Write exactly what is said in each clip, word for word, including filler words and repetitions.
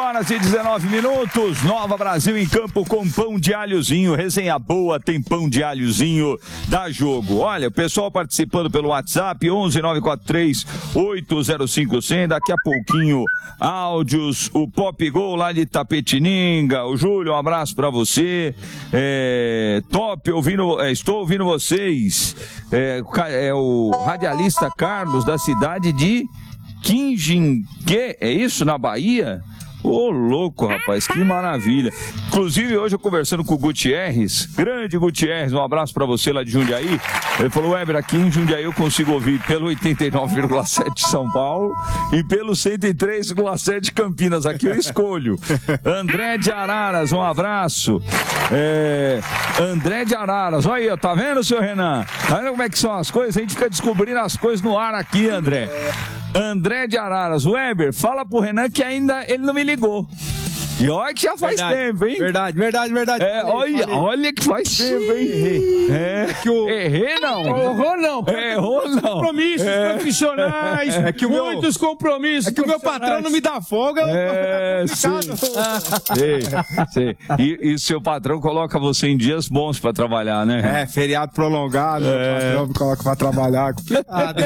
horas e dezenove minutos, Nova Brasil em campo com pão de alhozinho, resenha boa, tem pão de alhozinho, dá jogo. Olha, o pessoal participando pelo WhatsApp, onze nove quatro três oito zero cinco zero zero, daqui a pouquinho, áudios, o Pop Gol lá de Tapetininga, o Júlio, um abraço pra você, é, top, ouvindo, é, estou ouvindo vocês, é, é o radialista Carlos da cidade de Quinjingue, é isso, na Bahia? Ô, oh, louco, rapaz, que maravilha. Inclusive, hoje eu conversando com o Gutierrez, grande Gutierrez, um abraço pra você lá de Jundiaí. Ele falou, Weber, aqui em Jundiaí eu consigo ouvir pelo oitenta e nove vírgula sete São Paulo e pelo cento e três vírgula sete Campinas. Aqui eu escolho. André de Araras, um abraço. É... André de Araras, olha aí, ó, tá vendo, seu Renan? Tá vendo como é que são as coisas? A gente fica descobrindo as coisas no ar aqui, André. André de Araras, Weber, fala pro Renan que ainda ele não me ligou. E olha que já faz verdade, tempo, hein? Verdade, verdade, verdade. É, olha, olha que faz tempo, hein? Errei. É, que o... Errei, não. Errou, não. Errou, não. Compromissos é. profissionais, é que o muitos meu... compromissos. É que o meu patrão não me dá folga. É, sim. sei, sei. E, e seu patrão coloca você em dias bons pra trabalhar, né? É, feriado prolongado, é. O patrão me coloca pra trabalhar. Complicado.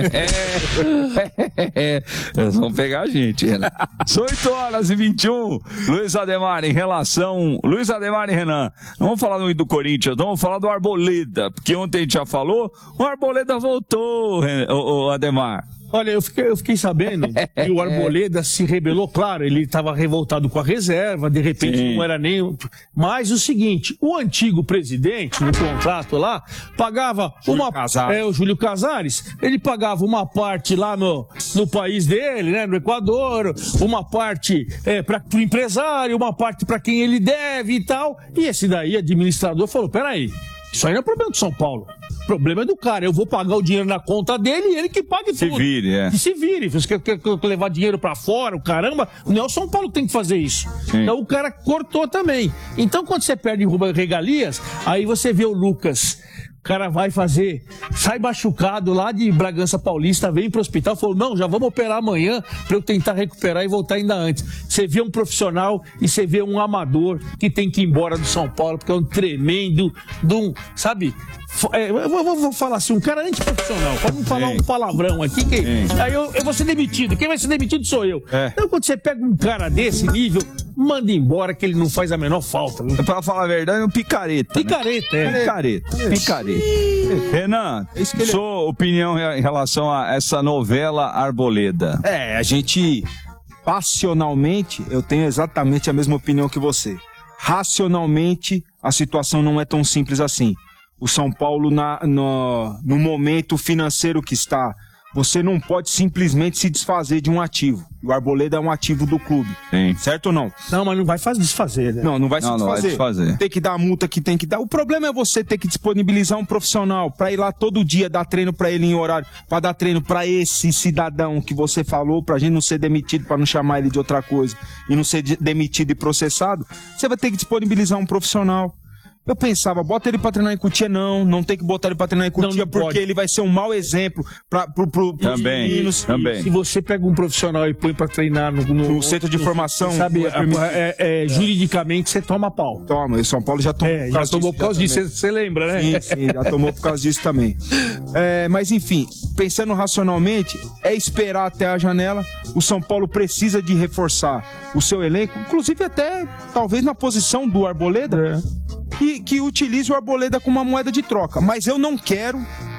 É, é, é. Eles vão pegar a gente, né? São oito horas e vinte e um. Luiz Ademar, em relação... Luiz Ademar e Renan, não vamos falar do, do Corinthians, não vamos falar do Arboleda, porque ontem a gente já falou, o Arboleda voltou, o, o Ademar. Olha, eu fiquei, eu fiquei sabendo que o Arboleda se rebelou, claro, ele estava revoltado com a reserva, de repente Sim. não era nem... Mas o seguinte, o antigo presidente, no contrato lá, pagava Júlio uma... Casares. É, o Júlio Casares, ele pagava uma parte lá no, no país dele, né, no Equador, uma parte é, para o empresário, uma parte para quem ele deve e tal, e esse daí, administrador, falou, peraí, isso aí não é problema do São Paulo. O problema é do cara. Eu vou pagar o dinheiro na conta dele e ele que pague se tudo. Se vire, é. E se vire. Você quer, quer, quer levar dinheiro pra fora, o caramba, não é o São Paulo que tem que fazer isso. Sim. Então o cara cortou também. Então quando você perde regalias, aí você vê o Lucas... O cara vai fazer, sai machucado lá de Bragança Paulista, vem pro hospital, falou, não, já vamos operar amanhã para eu tentar recuperar e voltar ainda antes. Você vê um profissional e você vê um amador que tem que ir embora do São Paulo, porque é um tremendo, de um, sabe... É, eu vou, vou falar assim, um cara antiprofissional, pode não falar Sim. um palavrão aqui, que, aí eu, eu vou ser demitido, quem vai ser demitido sou eu. É. Então quando você pega um cara desse nível, manda embora que ele não faz a menor falta. Viu? Pra falar a verdade, é um picareta. Picareta, né? é. Picareta, é. picareta. É. Renan, é ele... sua opinião em relação a essa novela Arboleda? É, a gente, passionalmente, eu tenho exatamente a mesma opinião que você. Racionalmente, a situação não é tão simples assim. O São Paulo, na, no, no momento financeiro que está, você não pode simplesmente se desfazer de um ativo. O Arboleda é um ativo do clube. Sim. Certo ou não? Não, mas não vai fazer desfazer, né? Não, não vai não, se desfazer. Não vai desfazer. Tem que dar a multa que tem que dar. O problema é você ter que disponibilizar um profissional para ir lá todo dia dar treino para ele em horário, para dar treino para esse cidadão que você falou, pra gente não ser demitido, para não chamar ele de outra coisa e não ser demitido e processado. Você vai ter que disponibilizar um profissional. Eu pensava, bota ele pra treinar em Cotia, não, não tem que botar ele pra treinar em Cotia, não, não porque pode. Ele vai ser um mau exemplo pra, pro, pro, pros também, meninos. Também. Se você pega um profissional e põe pra treinar no, no, no centro de no, formação, sabe, é, é, é, juridicamente você toma pau. Toma, o São Paulo já tomou é, por causa já tomou disso, por causa disso, você lembra, né? Sim, sim, já tomou por causa disso também. É, mas enfim, pensando racionalmente, é esperar até a janela. O São Paulo precisa de reforçar o seu elenco, inclusive até talvez na posição do Arboleda. É. Que, que utilize o Arboleda como uma moeda de troca. Mas eu não quero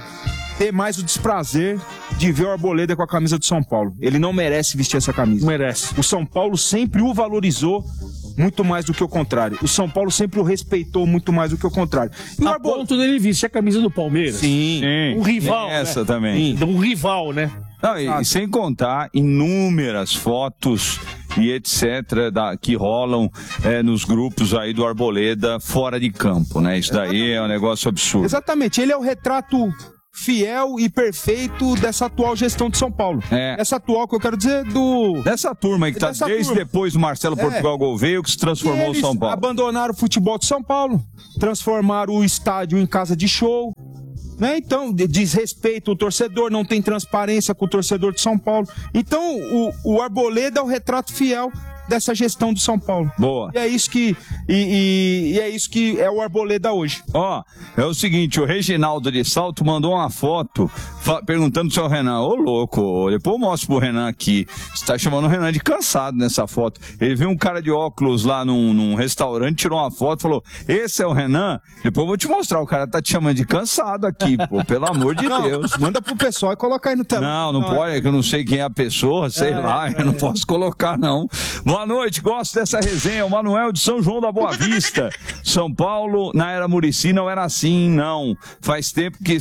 ter mais o desprazer de ver o Arboleda com a camisa do São Paulo. Ele não merece vestir essa camisa. Merece. O São Paulo sempre o valorizou muito mais do que o contrário. O São Paulo sempre o respeitou muito mais do que o contrário. E a Arbol... ponto dele vestir a camisa do Palmeiras. Sim. Sim. Um rival, essa né? também. Sim. Um rival, né? Não, e, e sem contar inúmeras fotos e etcétera da, que rolam é, nos grupos aí do Arboleda fora de campo, né? Isso daí Exatamente. É um negócio absurdo. Exatamente, ele é o retrato fiel e perfeito dessa atual gestão de São Paulo. É. Essa atual que eu quero dizer do... Dessa turma aí que tá Dessa desde turma. depois do Marcelo Portugal é. Gouveia que se transformou o São Paulo. Abandonaram o futebol de São Paulo, transformaram o estádio em casa de show, né? Então, desrespeito o torcedor, não tem transparência com o torcedor de São Paulo. Então, o, o Arboleda é o retrato fiel dessa gestão do São Paulo. Boa. E é isso que, e, e, e é, isso que é o Arboleda hoje. Ó, é o seguinte, o Reginaldo de Salto mandou uma foto perguntando pro seu Renan, ô louco, depois eu mostro pro Renan aqui, você tá chamando o Renan de cansado nessa foto. Ele viu um cara de óculos lá num, num restaurante, tirou uma foto, falou, esse é o Renan? Depois eu vou te mostrar, o cara tá te chamando de cansado aqui, pô, pelo amor de não, Deus. Manda pro pessoal e coloca aí no telão. Não, não, não pode, é que eu não sei quem é a pessoa, sei é, lá, eu não posso colocar não. Boa noite, gosto dessa resenha, o Manuel de São João da Boa Vista. São Paulo, na era Muricy, não era assim, não. Faz tempo que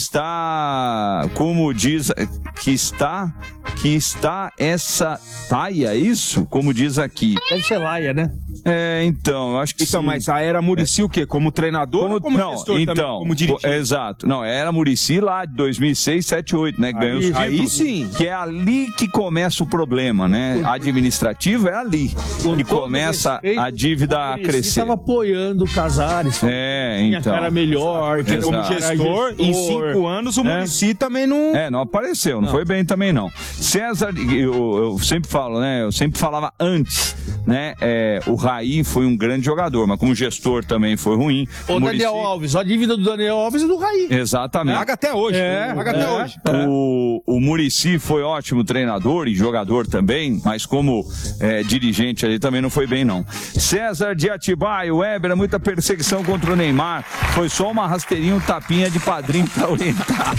está, como diz, que está, que está essa taia, isso? Como diz aqui. Deve ser laia, né? É, então, eu acho que então, sim. Mas a era Muricy é. o quê? Como treinador como, ou como não, gestor então, também? Como dirigente? Exato. Não, era Muricy lá de dois mil e seis, sete, oito, né? Que ganhou os títulos. Aí sim. Que é ali que começa o problema, né? Administrativo é ali. Que começa respeito, a dívida a crescer. Estava apoiando o Casares. É, tinha então. cara melhor. Que como gestor, gestor, em cinco anos, o é. Muricy também não... É, não apareceu, não, não foi bem também, não. César, eu, eu sempre falo, né? Eu sempre falava antes, né? É, o Raí foi um grande jogador, mas como gestor também foi ruim. O, o Daniel Muricy... Alves, a dívida do Daniel Alves é do Raí. Exatamente. Paga até hoje. É, paga é, até hoje. É. O, o Muricy foi ótimo treinador e jogador também, mas como é, dirigente ali também não foi bem, não. César de Atibaia, o Weber, muita perseguição contra o Neymar. Foi só uma rasteirinha, um tapinha de padrinho pra orientar.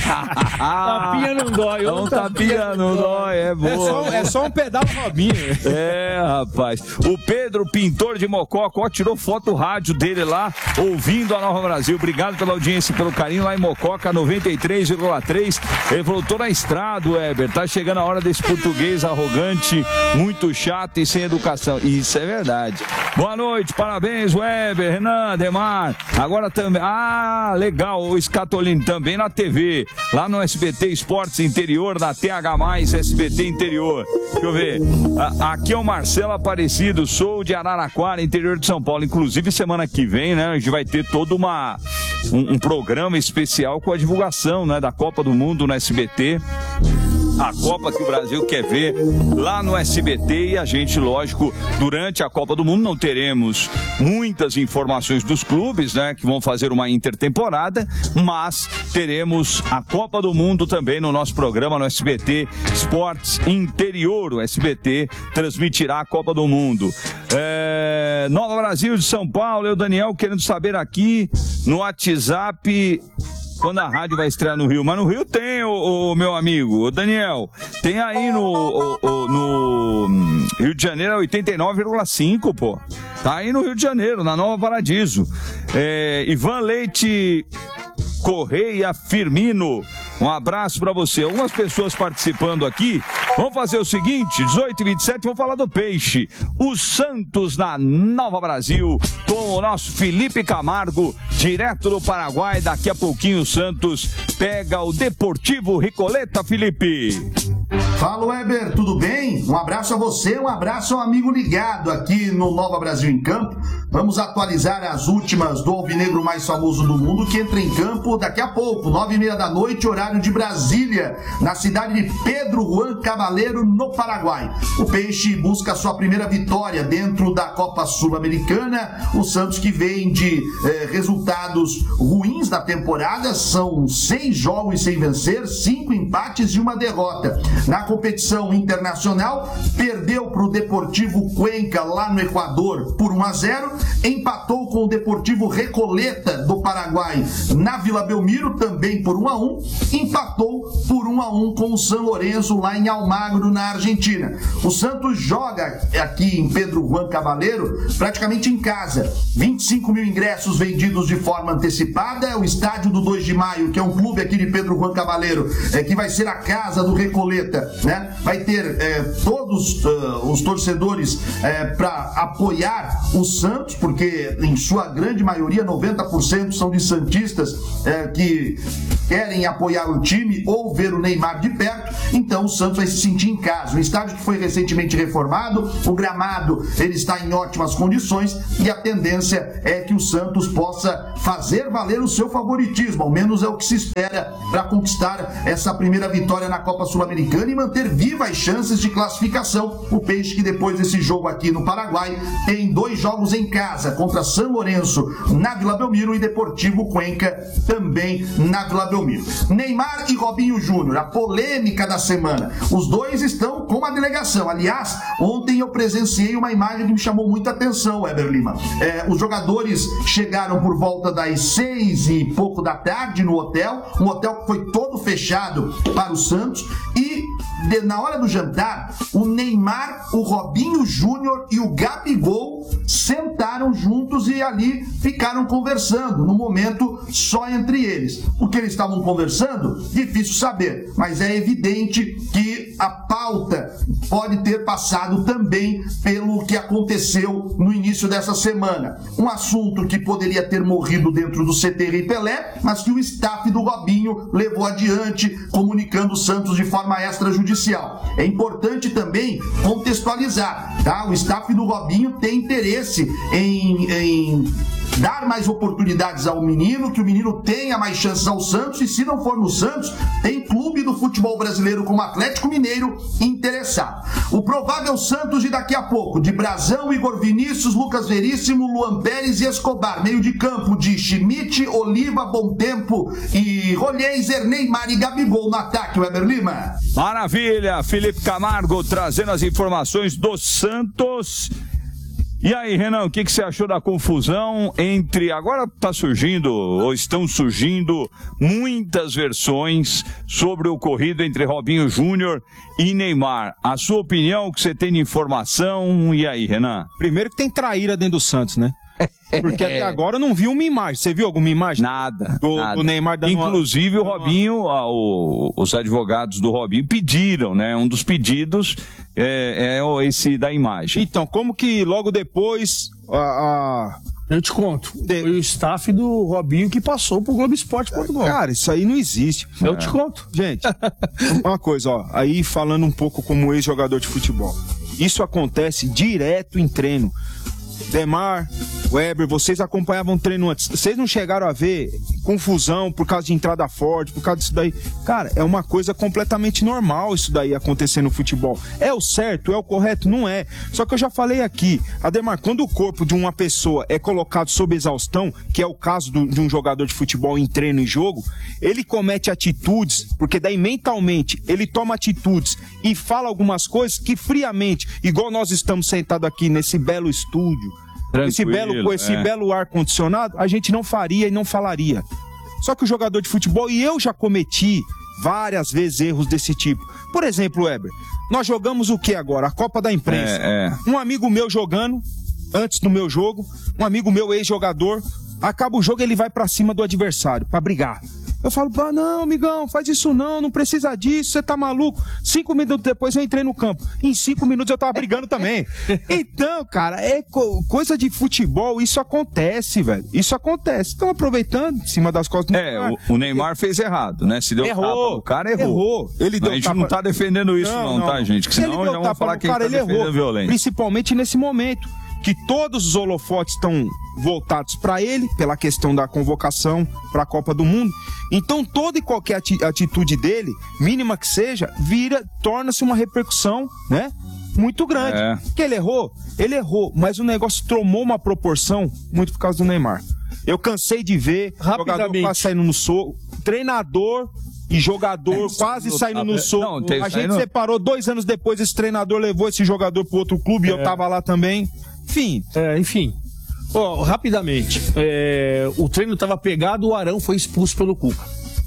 Tapinha não dói. Um tapinha não dói, é boa. É só, é só um pedal Robinho. É, rapaz. O Pedro, pintor de Mococa, ó, tirou foto rádio dele lá, ouvindo a Nova Brasil. Obrigado pela audiência e pelo carinho lá em Mococa, noventa e três vírgula três. Ele falou, tô na estrada, Weber, tá chegando a hora desse português arrogante, muito chato e sem educação. Isso é verdade. Boa noite, parabéns, Weber, Renan, Demar. Agora também, ah, legal, o Scatolini também na T V, lá no S B T Esportes Interior, na T H mais, S B T Interior. Deixa eu ver, a, aqui é o Marcelo Aparecido, sou de Araraquara, interior de São Paulo. Inclusive, semana que vem, né, a gente vai ter todo uma, um, um programa especial com a divulgação, né, da Copa do Mundo no S B T. A Copa que o Brasil quer ver lá no S B T e a gente, lógico, durante a Copa do Mundo não teremos muitas informações dos clubes, né, que vão fazer uma intertemporada, mas teremos a Copa do Mundo também no nosso programa no S B T Esportes Interior. O S B T transmitirá a Copa do Mundo. É... Nova Brasil de São Paulo, eu, Daniel, querendo saber aqui no WhatsApp... quando a rádio vai estrear no Rio. Mas no Rio tem, o, o meu amigo, o Daniel. Tem aí no, o, o, no Rio de Janeiro oitenta e nove vírgula cinco, pô. Tá aí no Rio de Janeiro, na Nova Paradiso. É, Ivan Leite Correia Firmino, um abraço pra você. Algumas pessoas participando aqui. Vamos fazer o seguinte, dezoito e vinte e sete, vamos falar do peixe. O Santos na Nova Brasil, com o nosso Felipe Camargo, direto do Paraguai. Daqui a pouquinho o Santos pega o Deportivo Ricoleta, Felipe. Fala, Weber, tudo bem? Um abraço a você, um abraço ao amigo ligado aqui no Nova Brasil em Campo. Vamos atualizar as últimas do alvinegro mais famoso do mundo, que entra em campo daqui a pouco, nove e meia da noite, horário de Brasília, na cidade de Pedro Juan Cabaleiro, no Paraguai. O Peixe busca a sua primeira vitória dentro da Copa Sul-Americana. O Santos, que vem de eh, resultados ruins na temporada, são seis jogos sem vencer, cinco empates e uma derrota. Na competição internacional, perdeu para o Deportivo Cuenca, lá no Equador, por um a zero, empatou com o Deportivo Recoleta, do Paraguai, na Vila Belmiro, também por um a um, empatou por um a um com o San Lorenzo, lá em Almagro, na Argentina. O Santos joga aqui em Pedro Juan Cabaleiro, praticamente em casa. vinte e cinco mil ingressos vendidos de forma antecipada. O estádio do dois de maio, que é um clube aqui de Pedro Juan Cabaleiro, é, que vai ser a casa do Recoleta, né? Vai ter é, todos uh, os torcedores é, para apoiar o Santos, porque em sua grande maioria, noventa por cento são de santistas é, que querem apoiar o time ou ver o Neymar de perto, então o Santos vai se sentir em casa. O estádio que foi recentemente reformado, o gramado ele está em ótimas condições e a tendência é que o Santos possa fazer valer o seu favoritismo, ao menos é o que se espera para conquistar essa primeira vitória na Copa Sul-Americana e manter vivas as chances de classificação. O Peixe que depois desse jogo aqui no Paraguai tem dois jogos em casa, contra São Lourenço na Vila Belmiro e Deportivo Cuenca também na Vila Belmiro. Neymar e Robinho Júnior, a polêmica da semana. Os dois estão com a delegação. Aliás, ontem eu presenciei uma imagem que me chamou muita atenção, Weber Lima. É, os jogadores chegaram por volta das seis e pouco da tarde no hotel, um hotel que foi todo fechado para o Santos e de, na hora do jantar, o Neymar, o Robinho Júnior e o Gabigol sentaram juntos e ali ficaram conversando, no momento só entre eles. O que eles estavam conversando? Difícil saber, mas é evidente que a pauta pode ter passado também pelo que aconteceu no início dessa semana. Um assunto que poderia ter morrido dentro do C T Rei Pelé, mas que o staff do Robinho levou adiante, comunicando o Santos de forma extrajudicial. É importante também contextualizar, tá? O staff do Robinho tem interesse em, em dar mais oportunidades ao menino, que o menino tenha mais chances ao Santos, e se não for no Santos, tem clube do futebol brasileiro como Atlético Mineiro interessado. O provável Santos de daqui a pouco, de Brazão, Igor Vinícius, Lucas Veríssimo, Luan Pérez e Escobar. Meio de campo de Schmidt, Oliva, Bom Tempo e Rolheiser, Neymar e Gabigol no ataque, Weber Lima. Maravilha, Felipe Camargo trazendo as informações do Santos. E aí, Renan, o que, que você achou da confusão entre... Agora está surgindo, ou estão surgindo, muitas versões sobre o ocorrido entre Robinho Júnior e Neymar. A sua opinião, o que você tem de informação? E aí, Renan? Primeiro que tem traíra dentro do Santos, né? Porque até agora eu não vi uma imagem. Você viu alguma imagem? Nada. Do, nada. do Neymar dando Inclusive uma... o Robinho, a, o, os advogados do Robinho pediram, né? Um dos pedidos é, é esse da imagem. Então, como que logo depois a... a... Eu te conto. Foi o staff do Robinho que passou pro Globo Esporte ponto com. Cara, isso aí não existe. Eu é. te conto. Gente, uma coisa, ó. Aí falando um pouco como ex-jogador de futebol. Isso acontece direto em treino. Demar, Weber, vocês acompanhavam o treino antes. Vocês não chegaram a ver confusão por causa de entrada forte, por causa disso daí? Cara, é uma coisa completamente normal isso daí acontecer no futebol. É o certo, é o correto? Não é. Só que eu já falei aqui, Ademar, quando o corpo de uma pessoa é colocado sob exaustão, que é o caso do, de um jogador de futebol em treino e jogo, ele comete atitudes, porque daí mentalmente ele toma atitudes e fala algumas coisas que friamente, igual nós estamos sentados aqui nesse belo estúdio, esse belo, esse é. belo ar-condicionado, a gente não faria e não falaria. Só que o jogador de futebol, e eu já cometi várias vezes erros desse tipo. Por exemplo, Weber, nós jogamos o que agora? A Copa da Imprensa. É, é. Um amigo meu jogando, antes do meu jogo, um amigo meu ex-jogador, acaba o jogo e ele vai pra cima do adversário, pra brigar. Eu falo, ah, não, amigão, faz isso não, não precisa disso, você tá maluco. Cinco minutos depois eu entrei no campo. Em cinco minutos eu tava brigando também. Então, cara, é co coisa de futebol, isso acontece, velho. Isso acontece. Estão aproveitando em cima das costas do É, Neymar. o, o Neymar fez errado, né? Se deu errou, tapa, o cara errou. errou. Ele deu a gente tapa... não tá defendendo isso não, não, não tá, gente? Que senão já vamos falar que cara, ele tá ele errou, violência. Principalmente nesse momento, que todos os holofotes estão voltados para ele, pela questão da convocação para a Copa do Mundo. Então, toda e qualquer atitude dele, mínima que seja, vira, torna-se uma repercussão, né? Muito grande. É. Que ele errou? Ele errou, mas o negócio tomou uma proporção muito por causa do Neymar. Eu cansei de ver jogador quase saindo no soco, treinador e jogador é, quase saindo no soco. Não, a gente saindo... separou dois anos depois, esse treinador levou esse jogador pro outro clube é. e eu tava lá também. Enfim. É, enfim. Oh, rapidamente. É, o treino estava pegado, o Arão foi expulso pelo Cuca.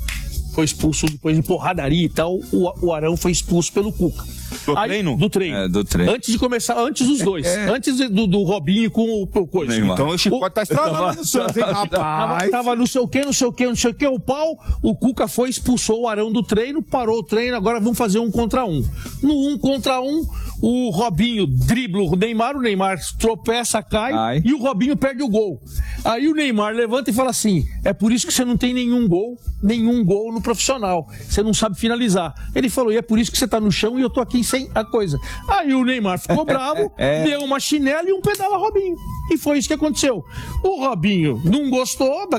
Foi expulso depois de porradaria e tal. O, o Arão foi expulso pelo Cuca. Do Aí, treino? Do treino. É, do treino. Antes de começar, antes dos dois. É. Antes do, do Robinho com o, o coisa. Então o Chicote tá estragando o Santos, hein, rapaz? Tava, tava não sei o que, não sei o que, não sei o que, o pau. O Cuca foi, expulsou o Arão do treino, parou o treino, agora vamos fazer um contra um. No um contra um, o Robinho dribla o Neymar, o Neymar tropeça, cai Ai. e o Robinho perde o gol. Aí o Neymar levanta e fala assim, é por isso que você não tem nenhum gol, nenhum gol no profissional, você não sabe finalizar. Ele falou, e é por isso que você tá no chão e eu tô aqui sem a coisa. Aí o Neymar ficou bravo, é. deu uma chinela e um pedala Robinho. E foi isso que aconteceu. O Robinho não gostou,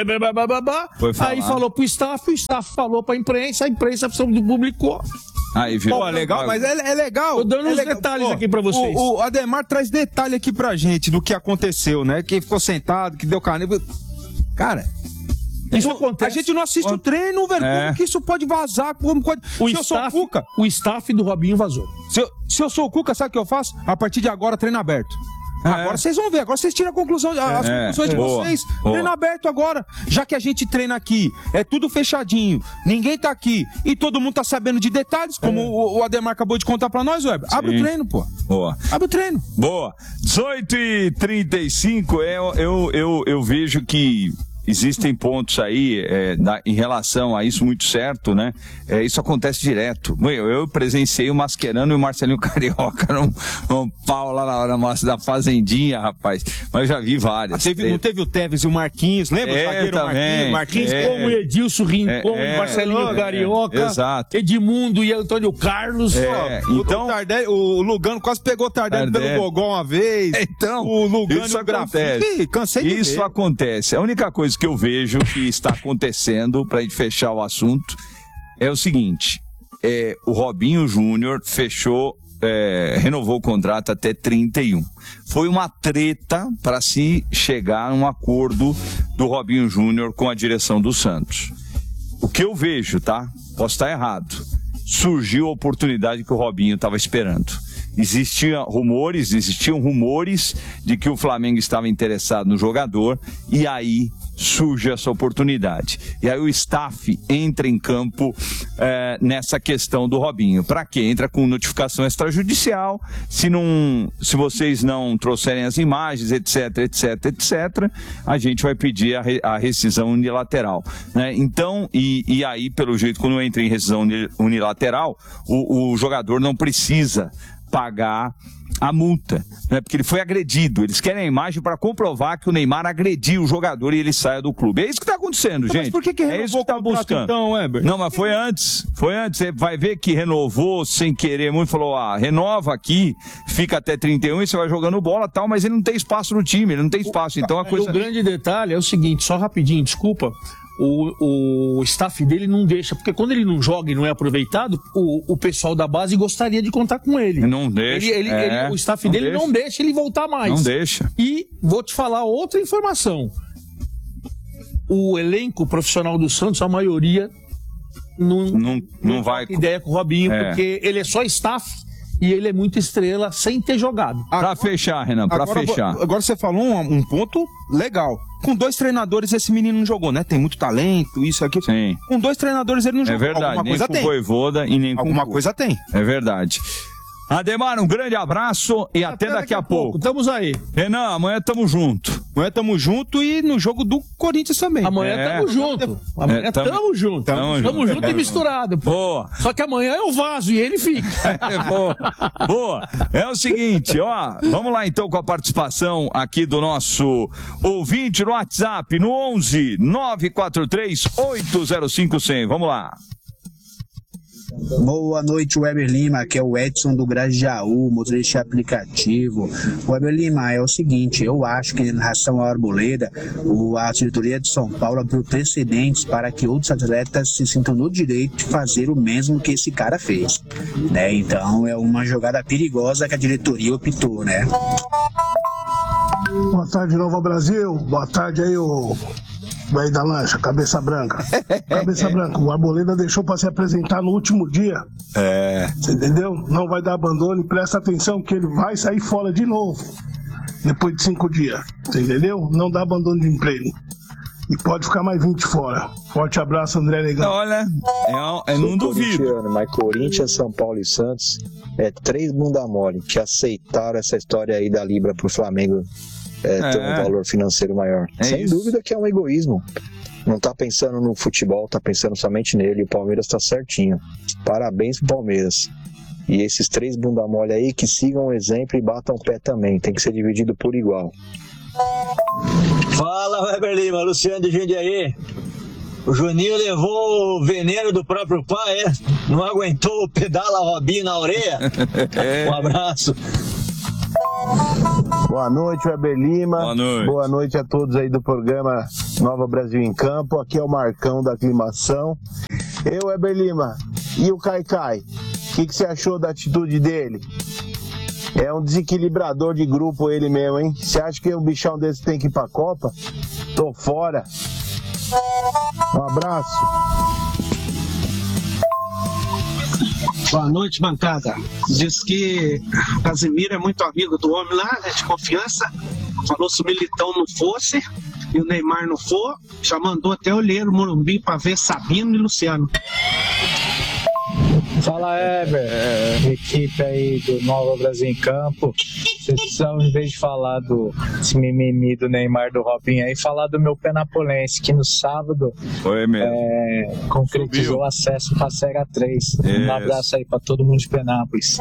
aí falou pro staff, o staff falou pra imprensa, a imprensa publicou. Aí, viu? Pô, legal, mas é, é legal. Tô dando é uns legal. detalhes Pô, aqui pra vocês. O, o Ademar traz detalhe aqui pra gente do que aconteceu, né? Que ficou sentado, que deu caneta. Cara, isso acontece. A gente não assiste o treino, velho. É. Como que isso pode vazar? Como pode... O se staff, eu sou o Cuca... O staff do Robinho vazou. Se eu, se eu sou o Cuca, sabe o que eu faço? A partir de agora, treino aberto. É. Agora vocês vão ver, agora vocês tiram a conclusão, as é, conclusões de boa, vocês. boa. Treino aberto agora. Já que a gente treina aqui, é tudo fechadinho, ninguém tá aqui e todo mundo tá sabendo de detalhes, como é. o, o Ademar acabou de contar pra nós, Weber. Abre o treino, pô. Boa. Abre o treino. Boa. dezoito e trinta e cinco, eu, eu, eu, eu vejo que existem pontos aí é, na, em relação a isso muito certo, né? É, isso acontece direto. Eu, eu presenciei o Mascherano e o Marcelinho Carioca num, num pau lá na hora da Fazendinha, rapaz. Mas eu já vi várias. Ah, teve, não teve o Tevez e o Marquinhos, lembra? É, o zagueiro também. Marquinhos? Marquinhos É. como Edilson Rincon, É, é. Marcelinho É. Carioca, Exato. Edmundo e Antônio Carlos. É. O, Então, o, Tardelli, o Lugano quase pegou o Tardelli, Tardelli. pelo Gogol uma vez. Então, o Lugano isso e o Grafite. acontece. Ih, cansei de Isso ver. acontece. A única coisa que eu vejo que está acontecendo, para a gente fechar o assunto, é o seguinte: é, o Robinho Júnior fechou, é, renovou o contrato até trinta e um. Foi uma treta para se chegar a um acordo do Robinho Júnior com a direção do Santos. O que eu vejo, tá? Posso estar errado. Surgiu a oportunidade que o Robinho estava esperando. Existiam rumores, existiam rumores de que o Flamengo estava interessado no jogador, e aí surge essa oportunidade. E aí o staff entra em campo é, nessa questão do Robinho. Para quê? Entra com notificação extrajudicial. Se, não, se vocês não trouxerem as imagens, etc, etc, etc, a gente vai pedir a, re, a rescisão unilateral. Né? Então, e, e aí, pelo jeito, quando entra em rescisão unilateral, o, o jogador não precisa pagar a multa, né? Porque ele foi agredido. Eles querem a imagem para comprovar que o Neymar agrediu o jogador e ele saia do clube. É isso que está acontecendo, mas gente. Mas por que que renovou é isso que tá o contrato, buscando. Então, Weber? Não, mas foi antes. Foi antes. Você vai ver que renovou sem querer muito. Falou, ah, renova aqui, fica até trinta e um e você vai jogando bola e tal, mas ele não tem espaço no time, ele não tem espaço. Então a coisa... O grande detalhe é o seguinte, só rapidinho, desculpa. O, o staff dele não deixa, porque quando ele não joga e não é aproveitado, o, o pessoal da base gostaria de contar com ele. Não deixa. Ele, ele, é, ele, o staff não dele deixa. não deixa ele voltar mais. Não deixa. E vou te falar outra informação. O elenco profissional do Santos, a maioria não, não, não, não vai com ideia com o Robinho, é. porque ele é só staff e ele é muito estrela sem ter jogado. Pra fechar, Renan, pra agora, fechar. Agora você falou um, um ponto legal. Com dois treinadores esse menino não jogou, né? Tem muito talento, isso aqui. Sim. Com dois treinadores ele não É jogou. verdade, Alguma nem coisa com tem. o Voivoda e nem com Alguma o... coisa tem. É verdade. Ademar, um grande abraço e até, até daqui, daqui a pouco. pouco. Estamos aí. Renan, amanhã tamo junto. Amanhã tamo junto e no jogo do Corinthians também. Amanhã é. tamo junto. Amanhã é, tamo, tamo junto. Tamo, tamo, tamo junto, junto é. e misturado. Boa. Só que amanhã eu vazo e ele fica. É, boa. Boa. É o seguinte, ó, vamos lá então com a participação aqui do nosso ouvinte no WhatsApp, no onze nove quatro três oito zero cinco cem. Vamos lá. Boa noite, Weber Lima, aqui é o Edson do Grajaú, motorista aplicativo. Weber Lima, é o seguinte, eu acho que em relação à Arboleda, a diretoria de São Paulo abriu precedentes para que outros atletas se sintam no direito de fazer o mesmo que esse cara fez, né? Então é uma jogada perigosa que a diretoria optou, né? Boa tarde, Nova Brasil. Boa tarde aí, o velho da lancha, cabeça branca. Cabeça branca, o Arboleda deixou para se apresentar no último dia. É. Você entendeu? Não vai dar abandono e presta atenção que ele vai sair fora de novo. Depois de cinco dias. Você entendeu? Não dá abandono de emprego. E pode ficar mais vinte fora. Forte abraço, André Negão. Olha, é, é, não duvido. Mas Corinthians, São Paulo e Santos é três bunda mole que aceitaram essa história aí da Libra pro Flamengo é, ter É. um valor financeiro maior. É Sem isso. dúvida que é um egoísmo. Não tá pensando no futebol, tá pensando somente nele. O Palmeiras tá certinho. Parabéns pro Palmeiras. E esses três bunda mole aí que sigam o exemplo e batam o pé também. Tem que ser dividido por igual. Fala, Weber Lima, Luciano de Jundiaí. O Juninho levou o veneno do próprio pai, é? Não aguentou o pedala Robinho na orelha? Um abraço. Boa noite, Weber Lima. Boa noite. Boa noite a todos aí do programa Nova Brasil em Campo. Aqui é o Marcão da Aclimação. Eu, Weber Lima, e o Caicai? O que, que você achou da atitude dele? É um desequilibrador de grupo ele mesmo, hein? Você acha que um bichão desse tem que ir pra Copa? Tô fora. Um abraço. Boa noite, bancada. Diz que o Casimiro é muito amigo do homem lá, né, de confiança. Falou se o Militão não fosse e o Neymar não for, já mandou até olheiro Morumbi pra ver Sabino e Luciano. Fala, Eber, é, equipe aí do Nova Brasil em Campo. Vocês precisam, em vez de falar do esse mimimi do Neymar, do Robinho aí, falar do meu Penapolense, que no sábado Foi mesmo. É, concretizou o acesso para a Série três. Isso. Um abraço aí para todo mundo de Penápolis.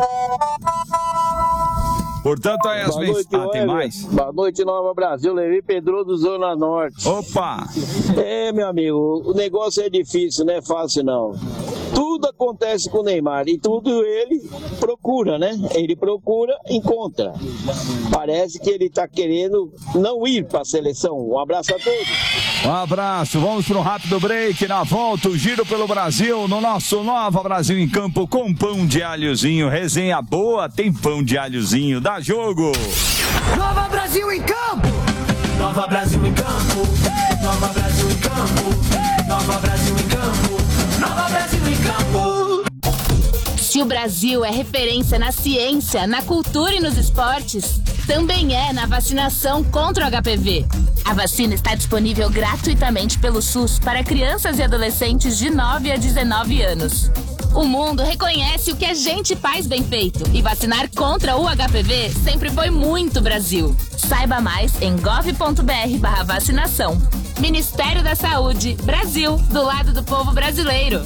Portanto, aí as Boa vezes. noite, Ah, tem Weber. mais? Boa noite, Nova Brasil. Levi Pedroso, Zona Norte. Opa! É, meu amigo, o negócio é difícil, não é fácil não. Tudo acontece com o Neymar e tudo ele procura, né? Ele procura, encontra. Parece que ele tá querendo não ir para a seleção. Um abraço a todos. Um abraço, vamos para um rápido break. Na volta, o giro pelo Brasil no nosso Nova Brasil em Campo com pão de alhozinho. Resenha boa, tem pão de alhozinho. Dá jogo! Nova Brasil em Campo! Nova Brasil em Campo! Nova Brasil em Campo! Nova Brasil em Campo! Nova Brasil em Campo! Se o Brasil é referência na ciência, na cultura e nos esportes, também é na vacinação contra o H P V. A vacina está disponível gratuitamente pelo SUS para crianças e adolescentes de nove a dezenove anos. O mundo reconhece o que a gente faz bem feito e vacinar contra o H P V sempre foi muito Brasil. Saiba mais em gov ponto br barra vacinação. Ministério da Saúde, Brasil, do lado do povo brasileiro.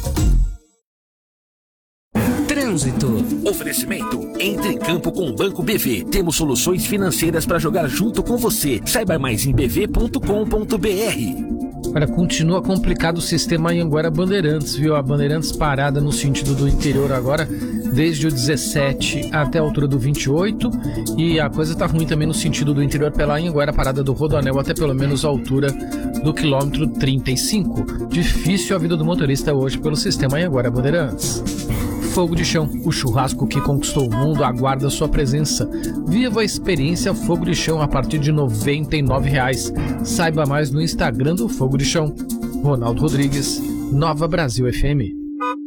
Trânsito. Oferecimento. Entre em campo com o Banco B V. Temos soluções financeiras para jogar junto com você. Saiba mais em b v ponto com ponto b r. Olha, continua complicado o sistema Anhanguera Bandeirantes, viu? A Bandeirantes parada no sentido do interior agora, desde o dezessete até a altura do vinte e oito, e a coisa tá ruim também no sentido do interior pela Anhanguera, parada do Rodoanel até pelo menos a altura do quilômetro trinta e cinco. Difícil a vida do motorista hoje pelo sistema Anhanguera Bandeirantes. Fogo de Chão, o churrasco que conquistou o mundo, aguarda sua presença. Viva a experiência Fogo de Chão a partir de noventa e nove reais. Saiba mais no Instagram do Fogo de Chão. Ronaldo Rodrigues, Nova Brasil F M.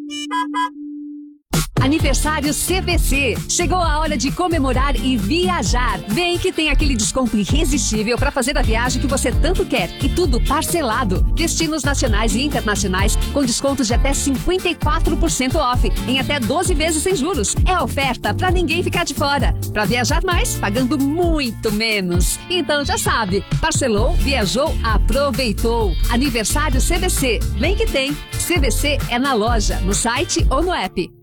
Aniversário C V C. Chegou a hora de comemorar e viajar. Vem que tem aquele desconto irresistível para fazer a viagem que você tanto quer. E tudo parcelado. Destinos nacionais e internacionais com descontos de até cinquenta e quatro por cento off. Em até doze vezes sem juros. É oferta para ninguém ficar de fora. Para viajar mais, pagando muito menos. Então já sabe. Parcelou, viajou, aproveitou. Aniversário C V C. Vem que tem. C V C é na loja, no site ou no app.